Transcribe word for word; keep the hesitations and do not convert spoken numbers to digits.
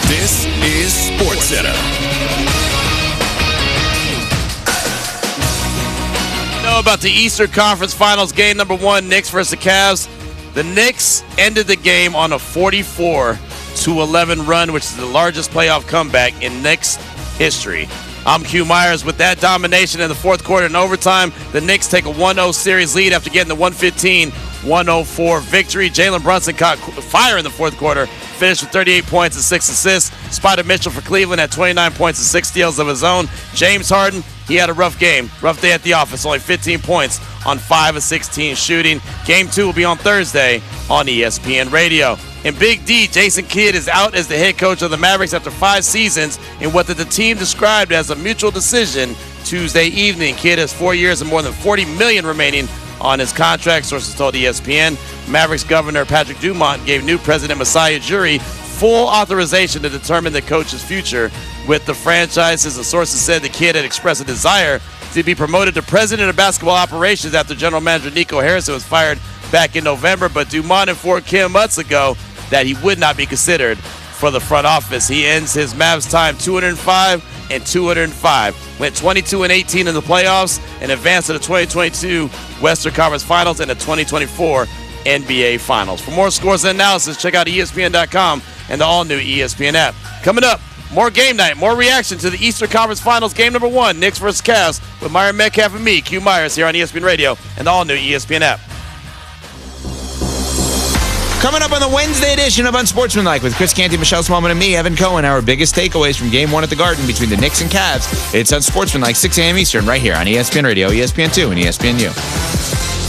This is SportsCenter. Know about the Eastern Conference Finals game number one, Knicks versus the Cavs. The Knicks ended the game on a forty-four to eleven run, which is the largest playoff comeback in Knicks history. I'm Q Myers. With that domination in the fourth quarter and overtime, the Knicks take a one oh series lead after getting the one fifteen one oh four victory. Jalen Brunson caught fire in the fourth quarter, finished with thirty-eight points and six assists. Spider Mitchell for Cleveland had twenty-nine points and six steals of his own. James Harden, he had a rough game. Rough day at the office. Only fifteen points on five of sixteen shooting. Game two will be on Thursday on E S P N Radio. And Big D, Jason Kidd, is out as the head coach of the Mavericks after five seasons in what the team described as a mutual decision Tuesday evening. Kidd has four years and more than forty million dollars remaining on his contract, sources told E S P N. Mavericks Governor Patrick Dumont gave new President Masai Ujiri full authorization to determine the coach's future with the franchises. The sources said the Kidd had expressed a desire to be promoted to president of basketball operations after general manager Nico Harrison was fired back in November, but Dumont informed Kim months ago that he would not be considered for the front office. He ends his Mavs time two oh five and two oh five. Went twenty-two and eighteen in the playoffs and advanced to the twenty twenty-two Western Conference Finals and the twenty twenty-four N B A Finals. For more scores and analysis, check out E S P N dot com and the all-new E S P N app. Coming up, more game night, more reaction to the Eastern Conference Finals game number one, Knicks versus Cavs, with Myron Metcalf and me, Q Myers, here on E S P N Radio and the all-new E S P N app. Coming up on the Wednesday edition of Unsportsmanlike with Chris Canty, Michelle Smallman, and me, Evan Cohen, our biggest takeaways from Game one at the Garden between the Knicks and Cavs. It's Unsportsmanlike, six a.m. Eastern, right here on E S P N Radio, E S P N two, and E S P N U.